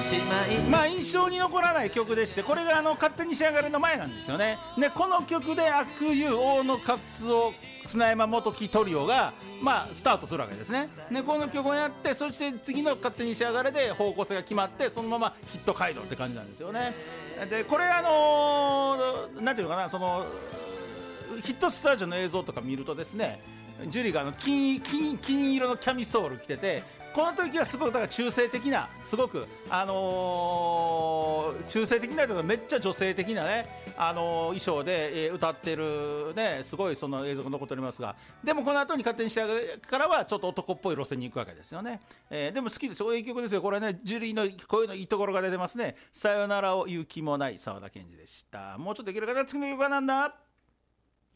しまい、 まあ印象に残らない曲でして、これが勝手に仕上がれの前なんですよね。でこの曲で阿久悠、大野勝夫、船山元樹トリオがまあスタートするわけですね。でこの曲をやって、そして次の勝手に仕上がれで方向性が決まって、そのままヒット街道って感じなんですよね。でこれなんていうのかな、そのヒットスタジオの映像とか見るとですね、ジュリーが金色のキャミソール着てて、この時はすごくだから中性的な、すごく中性的なというかめっちゃ女性的なね、衣装で、歌ってるね、すごいその映像が残っておりますが、でもこの後に勝手に仕上がるからはちょっと男っぽい路線に行くわけですよね。でも好きです、そういう曲ですよ。これね、ジュリーのこういうのいいところが出てますね。さよならを言う気もない沢田研二でした。もうちょっといけるかな。次の曲はなんだ。